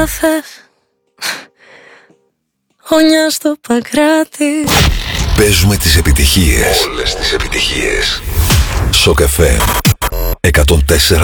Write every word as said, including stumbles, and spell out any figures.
Χωνιά στο Παγκράτη. Παίζουμε τις επιτυχίες. Όλες τις επιτυχίες. Σοκ εφ εμ εκατόν τέσσερα